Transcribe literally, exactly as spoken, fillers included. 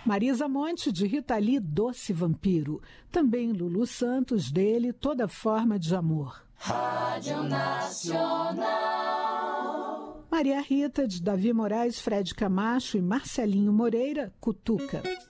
Marisa Monte, de Rita Lee, Doce Vampiro. Também Lulu Santos, dele, Toda Forma de Amor. Rádio Nacional. Maria Rita, de Davi Moraes, Fred Camacho e Marcelinho Moreira, Cutuca.